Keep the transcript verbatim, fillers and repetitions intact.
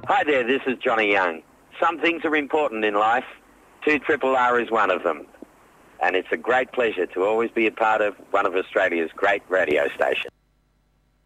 Hi there, this is Johnny Young. Some things are important in life. two Triple R is one of them. And it's a great pleasure to always be a part of one of Australia's great radio stations.